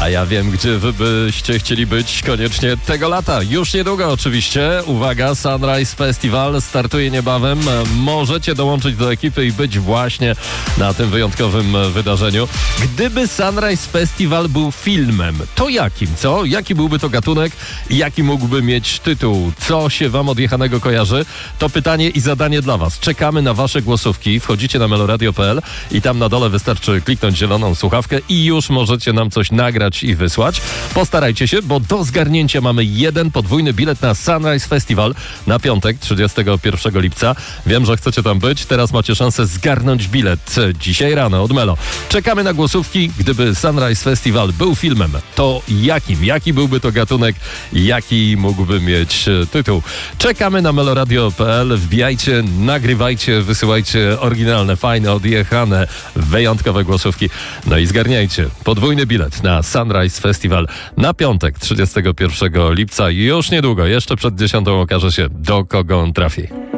A ja wiem, gdzie wy byście chcieli być koniecznie tego lata. Już niedługo oczywiście. Uwaga, Sunrise Festival startuje niebawem. Możecie dołączyć do ekipy i być właśnie na tym wyjątkowym wydarzeniu. Gdyby Sunrise Festival był filmem, to jakim, co? Jaki byłby to gatunek? Jaki mógłby mieć tytuł? Co się wam od jechanego kojarzy? To pytanie i zadanie dla was. Czekamy na wasze głosówki. Wchodzicie na meloradio.pl i tam na dole wystarczy kliknąć zieloną słuchawkę i już możecie nam coś nagrać i wysłać. Postarajcie się, bo do zgarnięcia mamy jeden podwójny bilet na Sunrise Festival na piątek, 31 lipca. Wiem, że chcecie tam być. Teraz macie szansę zgarnąć bilet dzisiaj rano od Melo. Czekamy na głosówki. Gdyby Sunrise Festival był filmem, to jakim? Jaki byłby to gatunek? Jaki mógłby mieć tytuł? Czekamy na meloradio.pl. Wbijajcie, nagrywajcie, wysyłajcie oryginalne, fajne, odjechane, wyjątkowe głosówki. No i zgarniajcie podwójny bilet na Sunrise Festival na piątek, 31 lipca. Już niedługo, jeszcze przed 10 okaże się, do kogo on trafi.